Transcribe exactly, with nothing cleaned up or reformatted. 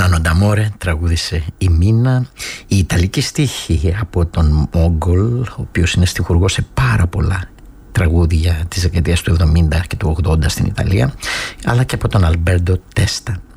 Νάνο Νταμόρε τραγούδισε η Μίνα. Η ιταλική στίχη από τον Μόγκολ, ο οποίος είναι στιχουργός σε πάρα πολλά τραγούδια της δεκαετίας του εβδομήντα και του ογδόντα στην Ιταλία, αλλά και από τον Αλμπέρτο Τέστα.